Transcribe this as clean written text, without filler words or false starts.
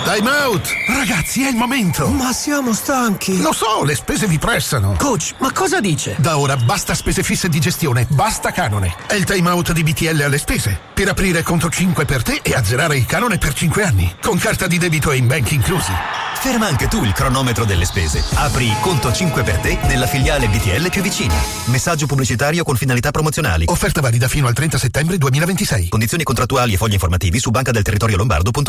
Time out! Ragazzi, è il momento! Ma siamo stanchi! Lo so, le spese vi pressano! Coach, ma cosa dice? Da ora basta spese fisse di gestione, basta canone. È il time out di BTL alle spese. Per aprire conto 5 per te e azzerare il canone per 5 anni. Con carta di debito e in bank inclusi. Ferma anche tu il cronometro delle spese. Apri conto 5 per te nella filiale BTL più vicina. Messaggio pubblicitario con finalità promozionali. Offerta valida fino al 30 settembre 2026. Condizioni contrattuali e fogli informativi su bancadelterritoriolombardo.it.